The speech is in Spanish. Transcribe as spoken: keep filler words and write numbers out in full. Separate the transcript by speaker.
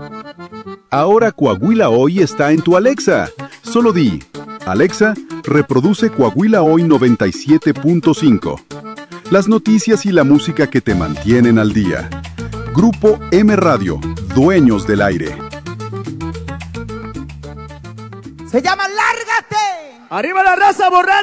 Speaker 1: Ahora Coahuila Hoy está en tu Alexa. Solo di, Alexa, reproduce Coahuila Hoy noventa y siete punto cinco. Las noticias y la música que te mantienen al día. Grupo M Radio, dueños del aire.
Speaker 2: Se llama Lárgate.
Speaker 3: ¡Arriba la raza borracha!